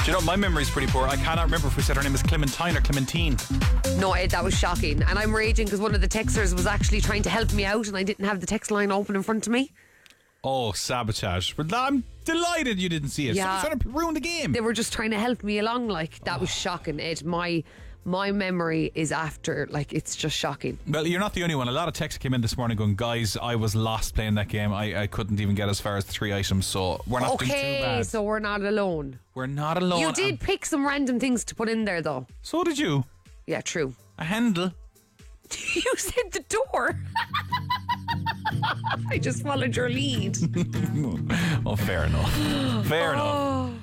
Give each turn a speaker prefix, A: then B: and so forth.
A: Do you know, my memory's pretty poor. I cannot remember if we said her name was Clementine or Clementine.
B: No, Ed, that was shocking. And I'm raging because one of the texters was actually trying to help me out and I didn't have the text line open in front of me.
A: Oh, sabotage. But I'm delighted you didn't see it.
B: Yeah.
A: So trying to ruin the game.
B: They were just trying to help me along. Like, that was shocking, Ed. My memory is after, like, it's just shocking.
A: Well, you're not the only one. A lot of texts came in this morning going, guys, I was lost playing that game. I couldn't even get as far as the 3 items, so we're not doing too bad.
B: So we're not alone.
A: We're not alone.
B: You did pick some random things to put in there, though.
A: So did you.
B: Yeah, true.
A: A handle.
B: You said the door. I just followed your lead.
A: Oh, fair enough. Fair enough.